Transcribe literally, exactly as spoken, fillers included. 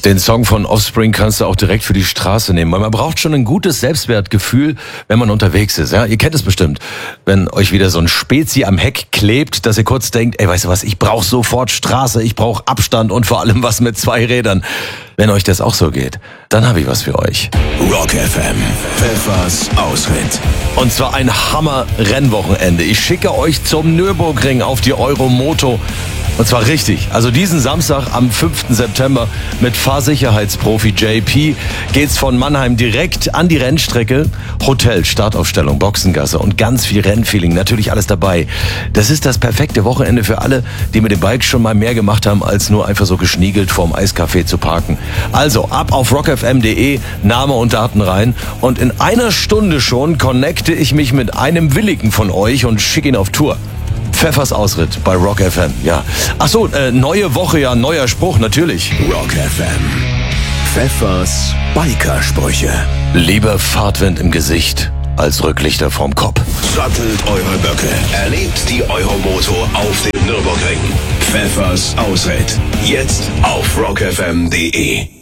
Den Song von Offspring kannst du auch direkt für die Straße nehmen, weil man braucht schon ein gutes Selbstwertgefühl, wenn man unterwegs ist. Ja, ihr kennt es bestimmt, wenn euch wieder so ein Spezi am Heck klebt, dass ihr kurz denkt, ey, weißt du was, ich brauche sofort Straße, ich brauche Abstand und vor allem was mit zwei Rädern. Wenn euch das auch so geht, dann habe ich was für euch. Rock F M, Pfeffers Ausritt. Und zwar ein Hammer-Rennwochenende. Ich schicke euch zum Nürburgring auf die Euromoto. Und zwar richtig. Also diesen Samstag am fünften September mit Fahrsicherheitsprofi J P geht's von Mannheim direkt an die Rennstrecke. Hotel, Startaufstellung, Boxengasse und ganz viel Rennfeeling. Natürlich alles dabei. Das ist das perfekte Wochenende für alle, die mit dem Bike schon mal mehr gemacht haben, als nur einfach so geschniegelt vorm Eiscafé zu parken. Also ab auf rock f m punkt d e, Name und Daten rein. Und in einer Stunde schon connecte ich mich mit einem Willigen von euch und schicke ihn auf Tour. Pfeffers Ausritt bei Rock F M, ja. Ach so, äh, neue Woche, ja, neuer Spruch, natürlich. Rock F M, Pfeffers Bikersprüche. Lieber Fahrtwind im Gesicht als Rücklichter vorm Kopf. Sattelt eure Böcke, erlebt die Euromoto auf dem Nürburgring. Pfeffers Ausritt, jetzt auf rock f m punkt d e.